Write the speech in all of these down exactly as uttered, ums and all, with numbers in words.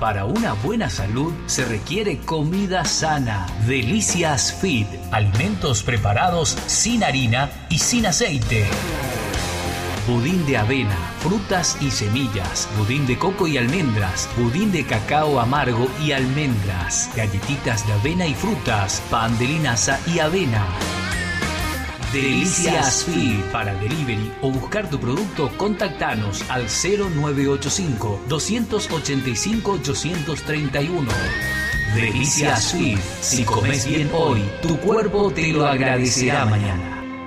Para una buena salud se requiere comida sana. Delicias Fit, alimentos preparados sin harina y sin aceite. Budín de avena, frutas y semillas, budín de coco y almendras, budín de cacao amargo y almendras, galletitas de avena y frutas, pan de linaza y avena. Delicias Fit. Para delivery o buscar tu producto, contactanos al cero nueve ocho cinco, dos ocho cinco, ocho tres uno. Delicias Fit. Si comes bien hoy, tu cuerpo te lo agradecerá mañana.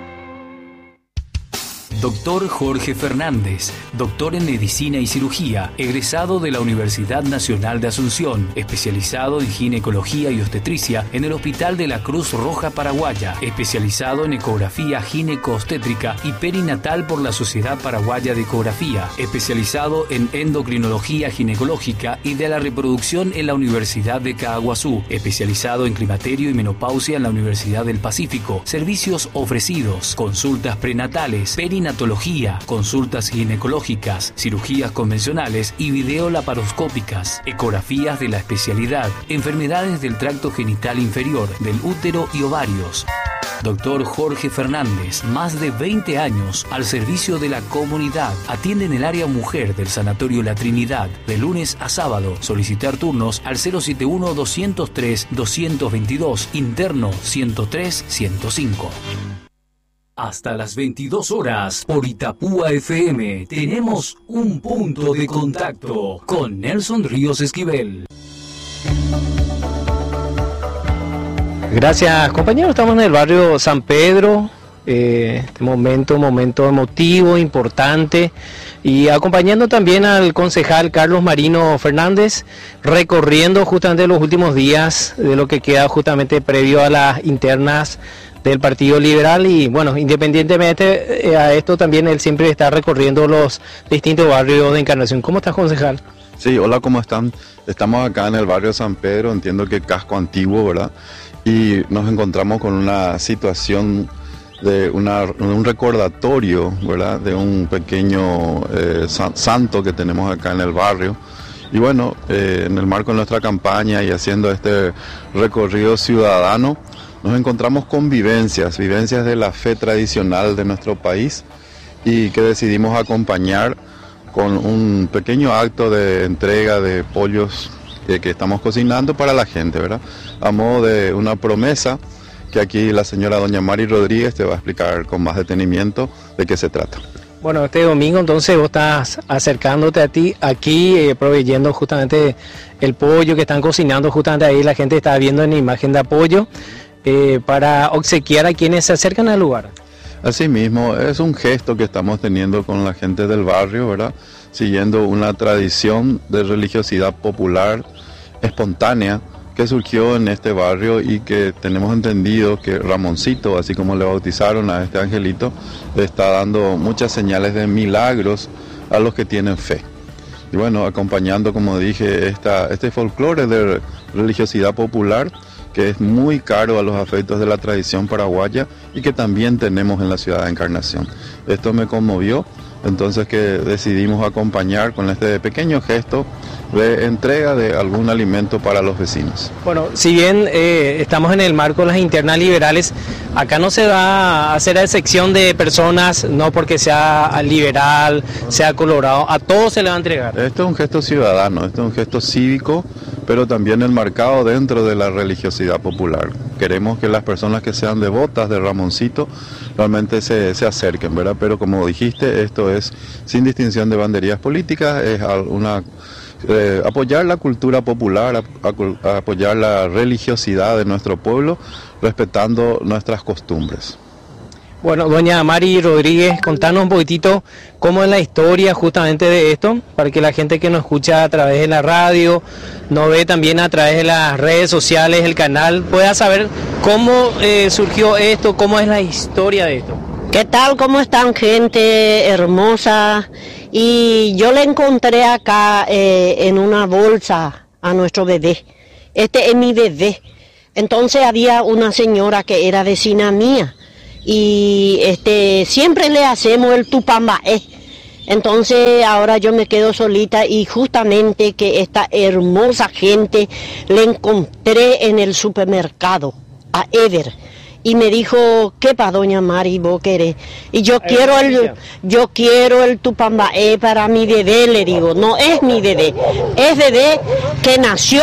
Doctor Jorge Fernández, doctor en Medicina y Cirugía, egresado de la Universidad Nacional de Asunción, especializado en ginecología y obstetricia en el Hospital de la Cruz Roja Paraguaya, especializado en ecografía gineco-obstétrica y perinatal por la Sociedad Paraguaya de Ecografía, especializado en endocrinología ginecológica y de la reproducción en la Universidad de Caaguazú, especializado en climaterio y menopausia en la Universidad del Pacífico, servicios ofrecidos, consultas prenatales, perinatal, Ginatología, consultas ginecológicas, cirugías convencionales y videolaparoscópicas, ecografías de la especialidad, enfermedades del tracto genital inferior, del útero y ovarios. Doctor Jorge Fernández, más de veinte años al servicio de la comunidad. Atiende en el área mujer del Sanatorio La Trinidad, de lunes a sábado. Solicitar turnos al cero siete uno, dos cero tres, dos dos dos, interno ciento tres, ciento cinco. Hasta las veintidós horas por Itapúa F M tenemos un punto de contacto con Nelson Ríos Esquivel. Gracias, compañeros. Estamos en el barrio San Pedro. Eh, este momento, momento emotivo, importante. Y acompañando también al concejal Carlos Marino Fernández, recorriendo justamente los últimos días de lo que queda justamente previo a las internas del Partido Liberal. Y bueno, independientemente a esto, también él siempre está recorriendo los distintos barrios de Encarnación. ¿Cómo estás, concejal? Sí, hola, ¿cómo están? Estamos acá en el barrio San Pedro, entiendo que casco antiguo, ¿verdad? Y nos encontramos con una situación de una, un recordatorio, ¿verdad? De un pequeño eh, santo que tenemos acá en el barrio. Y bueno, eh, en el marco de nuestra campaña y haciendo este recorrido ciudadano, nos encontramos con vivencias, vivencias de la fe tradicional de nuestro país y que decidimos acompañar con un pequeño acto de entrega de pollos que, que estamos cocinando para la gente, ¿verdad? A modo de una promesa que aquí la señora doña Mari Rodríguez te va a explicar con más detenimiento de qué se trata. Bueno, este domingo entonces vos estás acercándote a ti aquí, eh, proveyendo justamente el pollo que están cocinando, justamente ahí la gente está viendo en la imagen de apoyo. Eh, para obsequiar a quienes se acercan al lugar. Asimismo, es un gesto que estamos teniendo con la gente del barrio, ¿verdad? Siguiendo una tradición de religiosidad popular espontánea que surgió en este barrio y que tenemos entendido que Ramoncito, así como le bautizaron a este angelito, está dando muchas señales de milagros a los que tienen fe. Y bueno, acompañando, como dije, esta, este folclore de religiosidad popular, que es muy caro a los afectos de la tradición paraguaya y que también tenemos en la ciudad de Encarnación. Esto me conmovió, entonces que decidimos acompañar con este pequeño gesto de entrega de algún alimento para los vecinos. Bueno, si bien eh, estamos en el marco de las internas liberales, acá no se va a hacer excepción de personas, no porque sea liberal, sea colorado, a todos se le va a entregar. Esto es un gesto ciudadano, esto es un gesto cívico, pero también enmarcado dentro de la religiosidad popular. Queremos que las personas que sean devotas de Ramoncito realmente se, se acerquen, ¿verdad? Pero como dijiste, esto es sin distinción de banderías políticas, es una... Eh, apoyar la cultura popular, a, a, a apoyar la religiosidad de nuestro pueblo, respetando nuestras costumbres. Bueno, doña Mari Rodríguez, contanos un poquitito cómo es la historia justamente de esto, para que la gente que nos escucha a través de la radio, nos ve también a través de las redes sociales, el canal, pueda saber cómo eh, surgió esto, cómo es la historia de esto. ¿Qué tal? ¿Cómo están, gente hermosa? Y yo le encontré acá eh, en una bolsa a nuestro bebé. Este es mi bebé. Entonces había una señora que era vecina mía y este siempre le hacemos el tupambaé. Entonces ahora yo me quedo solita y justamente que esta hermosa gente le encontré en el supermercado, a Ever. Y me dijo, ¿qué pa' doña Mari vos querés? Y yo quiero el, yo quiero el tupambaé para mi bebé, le digo. No es mi bebé, es bebé que nació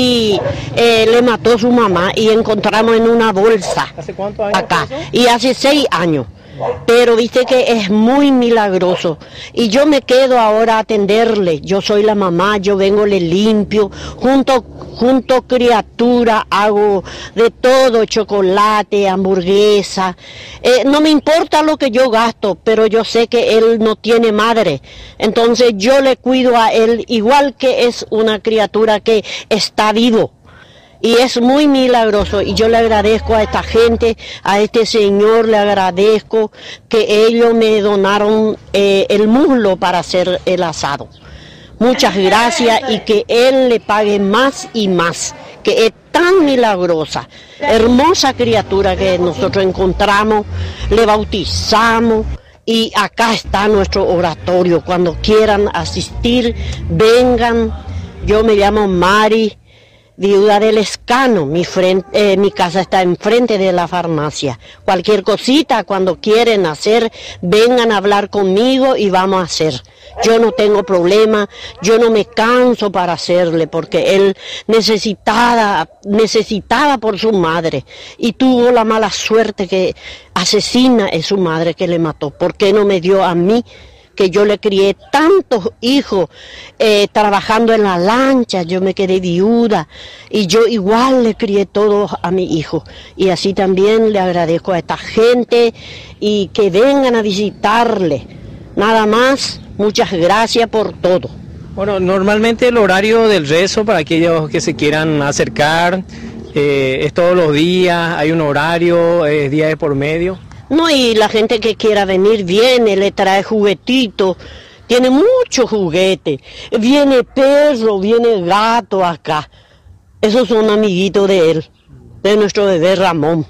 y eh, le mató su mamá y encontramos en una bolsa. ¿Hace cuántos años acá? fue eso? Y hace seis años. Pero viste que es muy milagroso y yo me quedo ahora a atenderle. Yo soy la mamá, yo vengo, le limpio, junto, junto criatura, hago de todo, chocolate, hamburguesa. Eh, no me importa lo que yo gasto, pero yo sé que él no tiene madre. Entonces yo le cuido a él igual que es una criatura que está vivo. Y es muy milagroso y yo le agradezco a esta gente, a este señor le agradezco que ellos me donaron eh, el muslo para hacer el asado. Muchas gracias y que él le pague más y más, que es tan milagrosa, hermosa criatura que nosotros encontramos, le bautizamos. Y acá está nuestro oratorio, cuando quieran asistir, vengan. Yo me llamo Mari, viuda del Escano, mi, frente, eh, mi casa está enfrente de la farmacia. Cualquier cosita, cuando quieren hacer, vengan a hablar conmigo y vamos a hacer. Yo no tengo problema, yo no me canso para hacerle, porque él necesitaba, necesitaba por su madre y tuvo la mala suerte que asesina es su madre que le mató. ¿Por qué no me dio a mí? Que yo le crié tantos hijos eh, trabajando en la lancha, yo me quedé viuda y yo igual le crié todos a mi hijo. Y así también le agradezco a esta gente y que vengan a visitarle. Nada más, muchas gracias por todo. Bueno, normalmente el horario del rezo para aquellos que se quieran acercar eh, es todos los días, hay un horario, es día de por medio. No, y la gente que quiera venir viene, le trae juguetitos, tiene mucho juguete, viene perro, viene gato acá, esos son amiguitos de él, de nuestro bebé Ramón.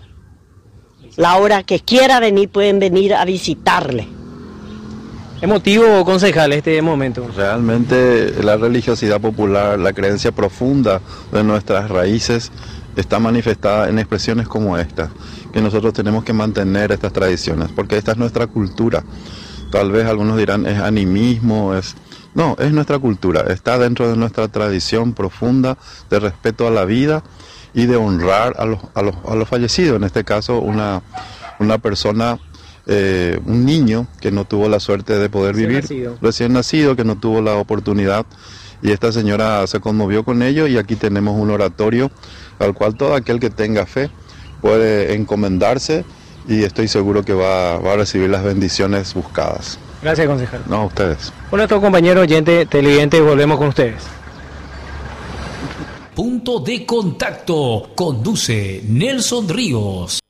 La hora que quiera venir pueden venir a visitarle. Emotivo, concejal, este momento. Realmente la religiosidad popular, la creencia profunda de nuestras raíces está manifestada en expresiones como esta, que nosotros tenemos que mantener estas tradiciones, porque esta es nuestra cultura. Tal vez algunos dirán, es animismo, es... No, es nuestra cultura, está dentro de nuestra tradición profunda de respeto a la vida y de honrar a los, a los, a los fallecidos, en este caso una, una persona, eh, un niño que no tuvo la suerte de poder recién vivir, nacido. recién nacido, que no tuvo la oportunidad, y esta señora se conmovió con ello y aquí tenemos un oratorio al cual todo aquel que tenga fe puede encomendarse y estoy seguro que va, va a recibir las bendiciones buscadas. Gracias, concejal. No, a ustedes. Con nuestro compañero oyente televidente volvemos con ustedes. Punto de contacto. Conduce Nelson Ríos.